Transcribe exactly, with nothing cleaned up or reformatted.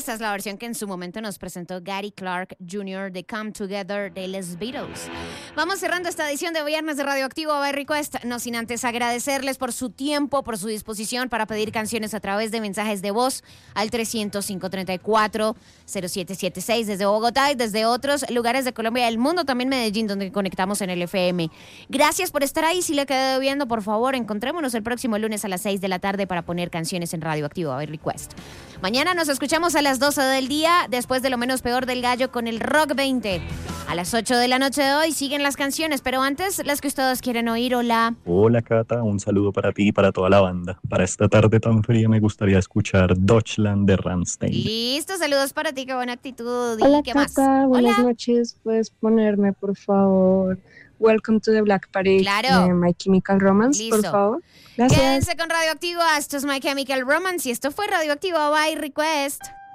esta es la versión que en su momento nos presentó Gary Clark junior de Come Together de Les Beatles. Vamos cerrando esta edición de viernes de Radioactivo by Request, no sin antes agradecerles por su tiempo, por su disposición para pedir canciones a través de mensajes de voz al trescientos, cinco treinta y cuatro, cero siete siete seis desde Bogotá y desde otros lugares de Colombia y del mundo, también Medellín, donde conectamos en el F M. Gracias por estar ahí. Si le quedé viendo, por favor, encontrémonos el próximo lunes a las seis de la tarde para poner canciones en Radioactivo by Request. Mañana nos escuchamos a las doce del día, después de Lo Menos Peor del Gallo con el Rock veinte. A las ocho de la noche de hoy siguen las canciones, pero antes las que ustedes quieren oír. Hola. Hola Cata, un saludo para ti y para toda la banda. Para esta tarde tan fría me gustaría escuchar Deutschland de Rammstein. Listo, saludos para ti, qué buena actitud. Hola ¿Y qué Cata, más? buenas Hola. noches. ¿Puedes ponerme por favor Welcome to the Black Parade Claro. de My Chemical Romance, Listo. por favor? Gracias. Quédense con Radioactivo, esto es My Chemical Romance y esto fue Radioactivo by Request.